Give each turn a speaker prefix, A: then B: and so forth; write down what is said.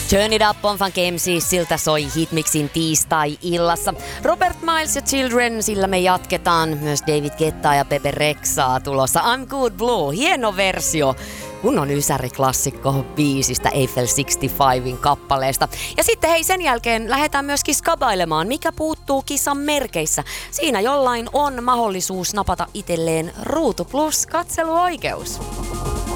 A: Turn It Up on Funk MC, siltä soi Hitmixin tiistai-illassa. Robert Miles ja Children, sillä me jatketaan. Myös David Guettaa ja Pepe Rexaa tulossa. I'm Good Blue, hieno versio. Kunnon ysäriklassikko biisistä Eiffel 65in kappaleesta. Ja sitten hei, sen jälkeen lähdetään myöskin skabailemaan, mikä puuttuu kisan merkeissä. Siinä jollain on mahdollisuus napata itselleen Ruutu Plus -katseluoikeus.